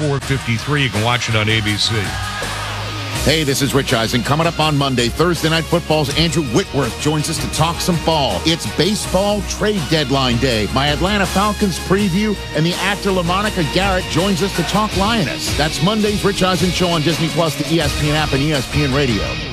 4:53. You can watch it on ABC. Hey, this is Rich Eisen. Coming up on Monday, Thursday Night Football's Andrew Whitworth joins us to talk some ball. It's baseball trade deadline day. My Atlanta Falcons preview, and the actor LaMonica Garrett joins us to talk Lioness. That's Monday's Rich Eisen Show on Disney Plus, the ESPN app, and ESPN Radio.